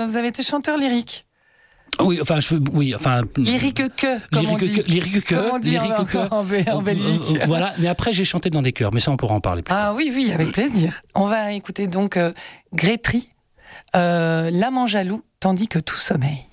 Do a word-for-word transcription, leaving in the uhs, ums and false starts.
vous avez été chanteur lyrique. Oui, enfin, je, oui, enfin. Lyrique que, comme lyrique on dit. Que, lyrique que, comme on dit lyrique en, que, en, en, en Belgique. Euh, voilà, mais après j'ai chanté dans des chœurs, mais ça on pourra en parler plus Ah tard. oui, oui, avec plaisir. On va écouter donc euh, Grétry, euh, L'amant jaloux, tandis que tout sommeille.